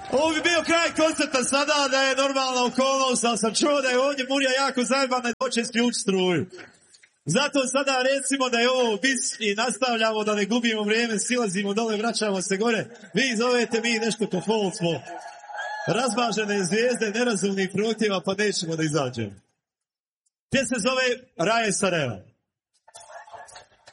Ovo bi bio kraj koncerta sada da je normalna okolnost, ali sam čuo da je ovdje Murija jako zajebana i hoće isključiti struju. Zato sada recimo da je ovo bis i nastavljamo da ne gubimo vrijeme, silazimo dole, vraćamo se gore. Vi zovete, mi nešto ko fol smo. Razmažene zvijezde, nerazumnih prohtjeva, pa nećemo da izađemo. Gdje se zove Raje Sarajeva.